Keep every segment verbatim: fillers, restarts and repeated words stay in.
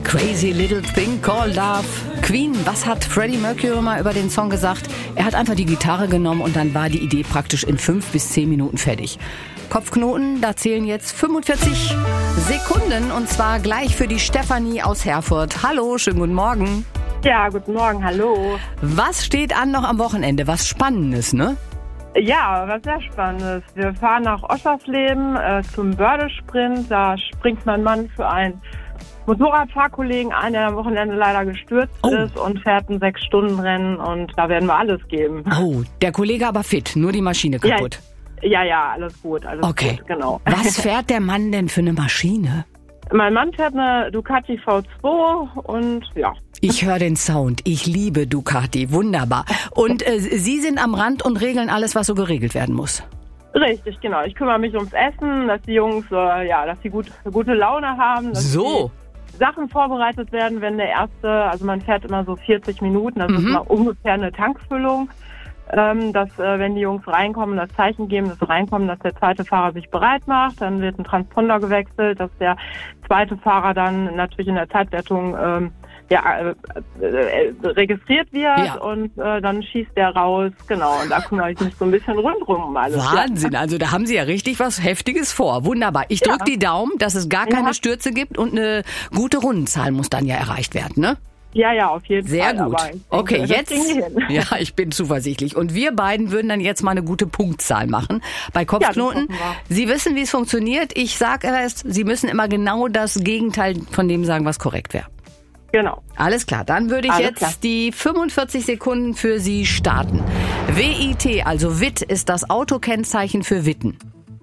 Crazy Little Thing Called Love. Queen, was hat Freddie Mercury mal über den Song gesagt? Er hat einfach die Gitarre genommen und dann war die Idee praktisch in fünf bis zehn Minuten fertig. Kopfknoten, da zählen jetzt fünfundvierzig Sekunden und zwar gleich für die Stefanie aus Herford. Hallo, schönen guten Morgen. Ja, guten Morgen, hallo. Was steht an noch am Wochenende? Was Spannendes, ne? Ja, was sehr Spannendes. Wir fahren nach Oschersleben äh, zum Bördesprint. Da springt mein Mann für einen Motorradfahrkollegen ein, der am Wochenende leider gestürzt Oh. ist und fährt ein Sechs-Stunden-Rennen und da werden wir alles geben. Oh, der Kollege aber fit, nur die Maschine kaputt. Ja, ja, alles gut, alles Okay. gut, genau. Was fährt der Mann denn für eine Maschine? Mein Mann fährt eine Ducati V zwei und ja. Ich höre den Sound. Ich liebe Ducati. Wunderbar. Und äh, Sie sind am Rand und regeln alles, was so geregelt werden muss. Richtig, genau. Ich kümmere mich ums Essen, dass die Jungs, äh, ja, dass sie gut, gute Laune haben. Dass So. die Sachen vorbereitet werden, wenn der erste, also man fährt immer so vierzig Minuten, das Mhm. ist immer ungefähr eine Tankfüllung. Ähm, dass, äh, wenn die Jungs reinkommen, das Zeichen geben, dass sie reinkommen, dass der zweite Fahrer sich bereit macht. Dann wird ein Transponder gewechselt, dass der zweite Fahrer dann natürlich in der Zeitwertung ähm, ja, äh, äh, registriert wird Ja. und äh, dann schießt der raus. Genau, und da kümmere ich mich so ein bisschen rundrum um alles. Wahnsinn. Also da haben Sie ja richtig was Heftiges vor. Wunderbar. Ich Ja. drücke die Daumen, dass es gar keine Ja. Stürze gibt und eine gute Rundenzahl muss dann ja erreicht werden, ne? Ja, ja, auf jeden Sehr Fall. gut. aber ich denke, Okay, das jetzt. kriegen wir hin. Ja, ich bin zuversichtlich. Und wir beiden würden dann jetzt mal eine gute Punktzahl machen bei Kopfknoten. Ja, das hoffen Sie wissen, wie es funktioniert. Ich sage erst, Sie müssen immer genau das Gegenteil von dem sagen, was korrekt wäre. Genau. Alles klar, dann würde ich Alles jetzt klar. die fünfundvierzig Sekunden für Sie starten. W I T, also Witt, ist das Autokennzeichen für Witten.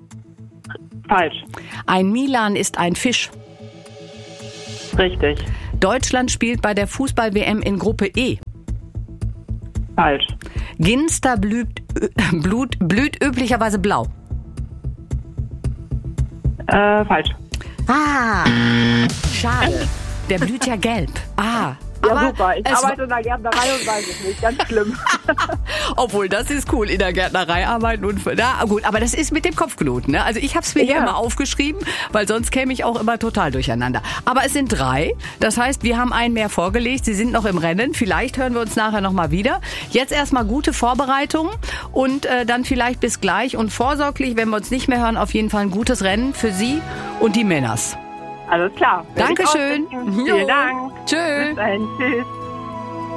Falsch. Ein Milan ist ein Fisch. Richtig. Deutschland spielt bei der Fußball-W M in Gruppe E. Falsch. Ginster blüht, äh, Blut, blüht üblicherweise blau. Äh, falsch. Ah, schade. Der blüht ja gelb. Ah, Ja, aber super. Ich es war- arbeite in der Gärtnerei und weiß es nicht. Ganz schlimm. obwohl, das ist cool, in der Gärtnerei arbeiten und na gut, aber das ist mit dem Kopfknoten, ne? Also ich habe es mir hier Ja. immer aufgeschrieben, weil sonst käme ich auch immer total durcheinander. Aber es sind drei, das heißt, wir haben einen mehr vorgelegt, Sie sind noch im Rennen, vielleicht hören wir uns nachher nochmal wieder. Jetzt erstmal gute Vorbereitung und äh, dann vielleicht bis gleich und vorsorglich, wenn wir uns nicht mehr hören, auf jeden Fall ein gutes Rennen für Sie und die Männers. Alles klar. Werde ich Dankeschön. ausrichten. Jo. Vielen Dank. Tschö. Bis dahin. Tschüss.